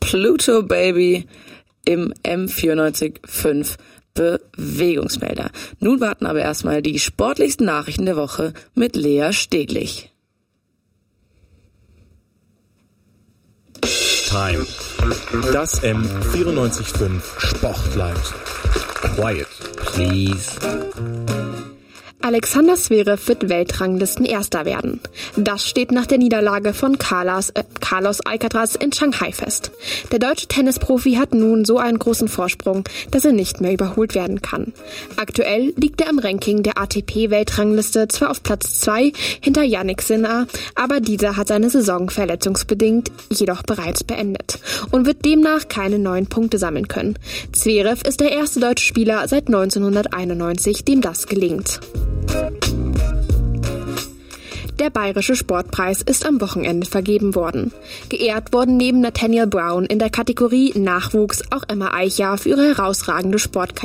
Pluto Baby im M94.5 Bewegungsmelder. Nun warten aber erstmal die sportlichsten Nachrichten der Woche mit Lea Steglich. Time. Das M94.5 Sportlight. Quiet, please. Alexander Zverev wird Weltranglisten-Erster werden. Das steht nach der Niederlage von Carlos Alcaraz in Shanghai fest. Der deutsche Tennisprofi hat nun so einen großen Vorsprung, dass er nicht mehr überholt werden kann. Aktuell liegt er im Ranking der ATP-Weltrangliste zwar auf Platz 2 hinter Jannik Sinner, aber dieser hat seine Saison verletzungsbedingt jedoch bereits beendet und wird demnach keine neuen Punkte sammeln können. Zverev ist der erste deutsche Spieler seit 1991, dem das gelingt. Der Bayerische Sportpreis ist am Wochenende vergeben worden. Geehrt wurden neben Nathaniel Brown in der Kategorie Nachwuchs auch Emma Eicher für ihre herausragende Sportkarriere